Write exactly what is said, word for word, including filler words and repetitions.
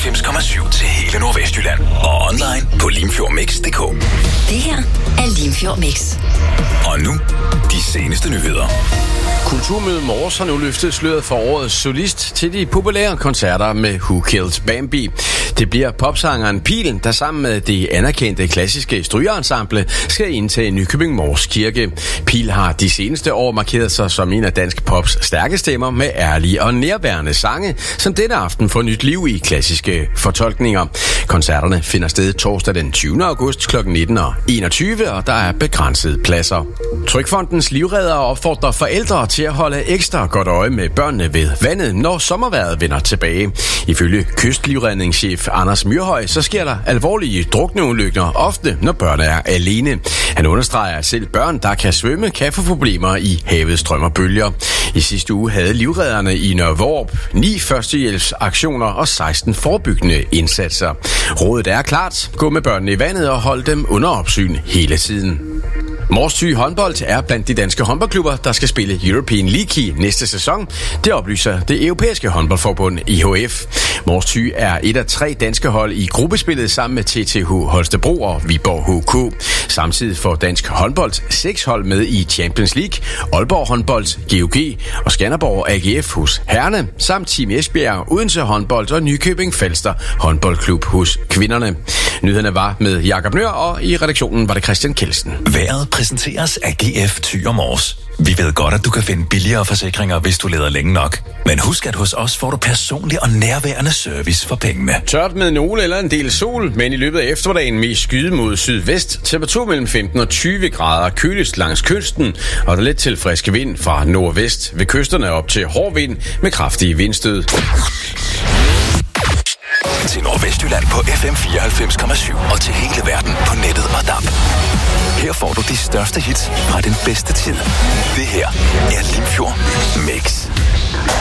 fireoghalvfems komma syv til hele Nordvestjylland. Og online på limfjordmix punktum d k. Det her er Limfjord Mix. Og nu, de seneste nyheder. Kulturmødet Mors har nu løftet sløret for årets solist til de populære koncerter med Who Killed Bambi. Det bliver popsangeren Pil, der sammen med det anerkendte klassiske strygeensemble skal indtage Nykøbing Mors Kirke. Pil har de seneste år markeret sig som en af dansk pops stærke stemmer med ærlige og nærværende sange, som denne aften får nyt liv i klassiske fortolkninger. Koncerterne finder sted torsdag den tyvende august kl. nitten og enogtyve, og der er begrænsede pladser. Trygfondens livreddere opfordrer forældre til at holde ekstra godt øje med børnene ved vandet, når sommervejret vender tilbage. Ifølge kystlivredningschef Anders Myrhøj, så sker der alvorlige drukneulykker ofte, når børn er alene. Han understreger, at selv børn, der kan svømme, kan få problemer i havets strøm og bølger. I sidste uge havde livredderne i Nørre Hvorup ni førstehjælpsaktioner og seksten forebyggende indsatser. Rådet er klart: gå med børnene i vandet og hold dem under opsyn hele tiden. Mors Thy håndbold er blandt de danske håndboldklubber, der skal spille European League i næste sæson. Det oplyser det europæiske håndboldforbund I H F. Mors Thy er et af tre danske hold i gruppespillet sammen med T T H Holstebro og Viborg H K. Samtidig får dansk håndbold seks hold med i Champions League, Aalborg håndbold, G O G og Skanderborg A G F hos herrerne, samt Team Esbjerg, Odense håndbold og Nykøbing Falster håndboldklub hos kvinderne. Nyhederne var med Jakob Nør, og i redaktionen var det Christian Kelsen. Vejret præsenteres af G F Thy og Mors. Vi ved godt, at du kan finde billigere forsikringer, hvis du leder længe nok. Men husk, at hos os får du personlig og nærværende service for pengene. Tørt med nogle eller en del sol, men i løbet af eftermiddagen mest skyde mod sydvest. Temperatur mellem femten og tyve grader, køligst langs kysten, og der lidt til frisk vind fra nordvest. Ved kysterne op til hård vind med kraftige vindstød. Til Nordvestjylland på F M fireoghalvfems komma syv og til hele verden på nettet og D A B. Her får du de største hits fra den bedste tid. Det her er Limfjord Mix.